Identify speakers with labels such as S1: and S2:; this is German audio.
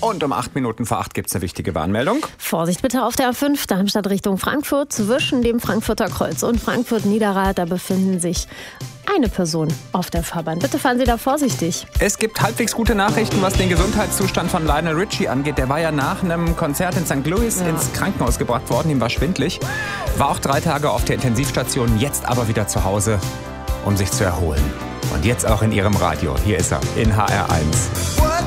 S1: Und um 8:08 gibt es eine wichtige Warnmeldung.
S2: Vorsicht bitte auf der A5, Darmstadt Richtung Frankfurt. Zwischen dem Frankfurter Kreuz und Frankfurt-Niederrad, da befinden sich eine Person auf der Fahrbahn. Bitte fahren Sie da vorsichtig.
S1: Es gibt halbwegs gute Nachrichten, was den Gesundheitszustand von Lionel Richie angeht. Der war ja nach einem Konzert in St. Louis ins Krankenhaus gebracht worden. Ihm war schwindelig. War auch 3 Tage auf der Intensivstation, jetzt aber wieder zu Hause, um sich zu erholen. Und jetzt auch in Ihrem Radio. Hier ist er in HR1.